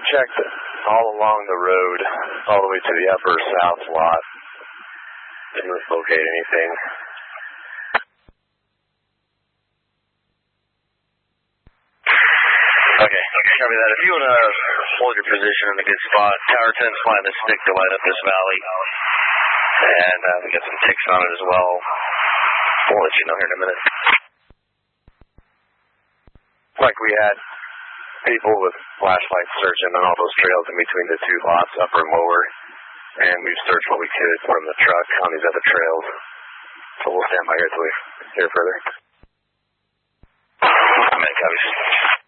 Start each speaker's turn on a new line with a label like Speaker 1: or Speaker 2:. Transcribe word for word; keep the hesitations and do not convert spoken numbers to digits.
Speaker 1: checked all along the road, all the way to the upper south lot. Didn't locate anything.
Speaker 2: Okay, copy that. If you want to hold your position in a good spot, Tower ten's flying the stick to light up this valley. And uh, we got some ticks on it as well. We'll let you know here in a minute.
Speaker 1: Like we had people with flashlights searching on all those trails in between the two lots, upper and lower. And we've searched what we could from the truck on these other trails. So we'll stand by here until we hear further.
Speaker 2: I'm in, copies.